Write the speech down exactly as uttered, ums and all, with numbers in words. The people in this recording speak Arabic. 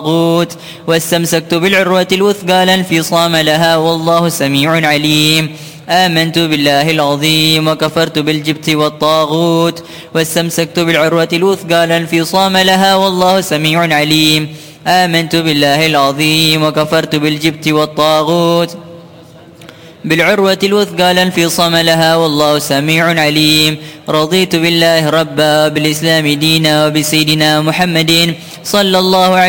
الطاغوت واستمسكت بالعروة الوثقى لا انفصام لها والله سميع عليم. آمنت بالله العظيم وكفرت بالجبت والطاغوت واستمسكت بالعروة الوثقى لا انفصام لها والله سميع عليم. آمنت بالله العظيم وكفرت بالجبت والطاغوت بالعروة الوثقى لا انفصام لها والله سميع عليم. رضيت بالله ربا وبالإسلام دينا وبسيدنا محمد صلى الله عليه